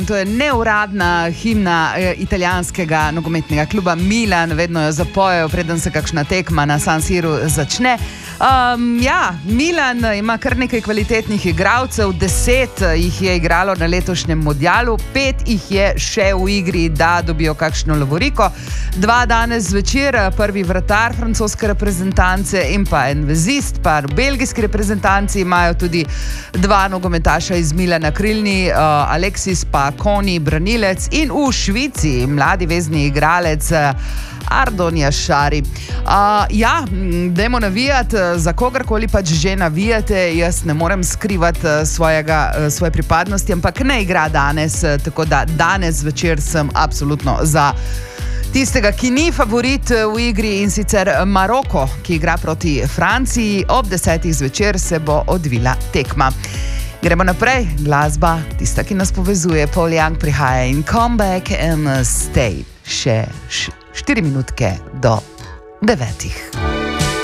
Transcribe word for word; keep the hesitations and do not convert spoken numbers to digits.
To je neuradna himna italijanskega nogometnega kluba Milan, vedno jo zapojejo, preden se kakšna tekma na San Siru začne. Um, ja, Milan ima kar nekaj kvalitetnih igralcev, deset jih je igralo na letošnjem mundialu, pet jih je še v igri, da dobijo kakšno lovoriko. Dva danes zvečer, prvi vratar francoske reprezentance in pa en vezist, pa belgijski reprezentanci imajo tudi dva nogometaša iz Milana, krilni uh, Alexis pa Koni, branilec, in v Švici mladi vezni igralec Ardon Jašari. Uh, ja, dajmo navijati, za kogarkoli pač že navijate, jaz ne morem skrivati svojega, svoje pripadnosti, ampak ne igra danes, tako da danes večer sem absolutno za tistega, ki ni favorit v igri, in sicer Maroko, ki igra proti Franciji. Ob desetih zvečer se bo odvila tekma. Gremo naprej, glasba, tista, ki nas povezuje. Paul Young prihaja in Come Back and Stay. Še štiri minutke do devetih.